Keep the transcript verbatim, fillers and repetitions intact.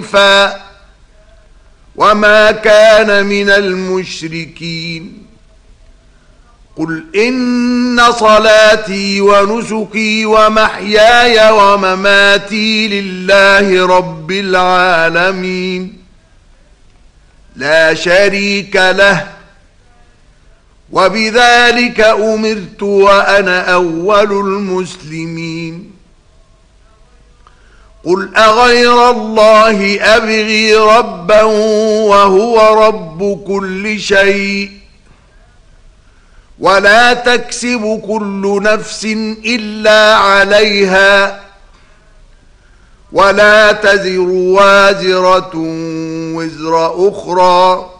حنيفا وما كان من المشركين. قل إن صلاتي ونسكي ومحياي ومماتي لله رب العالمين لا شريك له وبذلك أمرت وأنا أول المسلمين. قل أغير الله أبغي ربا وهو رب كل شيء ولا تكسب كل نفس إلا عليها ولا تزر وازرة وزر أخرى